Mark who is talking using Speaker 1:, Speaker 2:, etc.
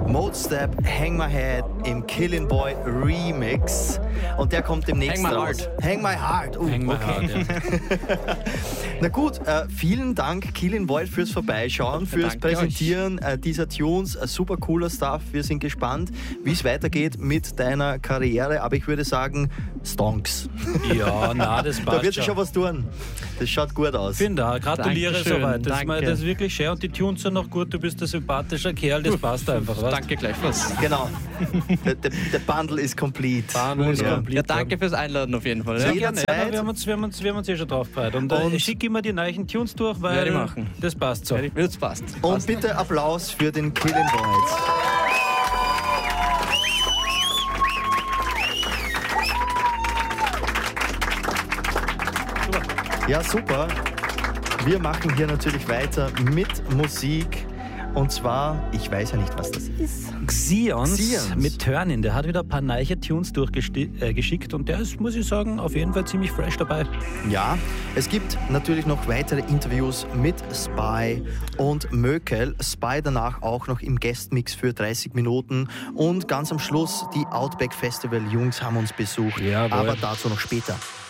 Speaker 1: Mode Step, Hang My Head im Killin' Boy Remix. Und der kommt demnächst raus. Hang My Heart.
Speaker 2: Hang My
Speaker 1: Okay.
Speaker 2: Heart, ja.
Speaker 1: Na gut, vielen Dank Killin' Boy fürs Vorbeischauen, fürs
Speaker 3: danke
Speaker 1: Präsentieren dieser Tunes. Super cooler Stuff. Wir sind gespannt, wie es weitergeht mit deiner Karriere. Aber ich würde sagen, Stonks.
Speaker 2: Ja, na, das passt
Speaker 1: Da wird sich schon was tun. Das schaut gut aus.
Speaker 2: Vielen Dank, gratuliere
Speaker 3: Dankeschön,
Speaker 2: soweit. Das
Speaker 3: danke.
Speaker 2: ist wirklich schön und die Tunes sind noch gut. Du bist ein sympathischer Kerl, das passt einfach. Weißt?
Speaker 3: Danke gleichfalls.
Speaker 1: Genau. Der Bundle ist complete.
Speaker 2: Bundle ist complete.
Speaker 3: Ja, danke fürs Einladen auf jeden Fall.
Speaker 2: Sehr
Speaker 3: Ja.
Speaker 2: gerne,
Speaker 1: Jederzeit.
Speaker 2: wir haben uns eh schon drauf gefreut. Und, schick immer die neuen Tunes durch, weil
Speaker 3: Werde ich machen.
Speaker 2: das passt so.
Speaker 3: Das passt.
Speaker 1: Und bitte Applaus für den Killin' Boys. Ja, super. Wir machen hier natürlich weiter mit Musik. Und zwar, ich weiß ja nicht, was das ist.
Speaker 2: Xions mit Turnin, der hat wieder ein paar neue Tunes durchgeschickt und der ist, muss ich sagen, auf jeden Fall ziemlich fresh dabei.
Speaker 1: Ja, es gibt natürlich noch weitere Interviews mit Spy und Mökel. Spy danach auch noch im Guestmix für 30 Minuten. Und ganz am Schluss, die Outback Festival Jungs haben uns besucht.
Speaker 2: Jawohl.
Speaker 1: Aber dazu noch später.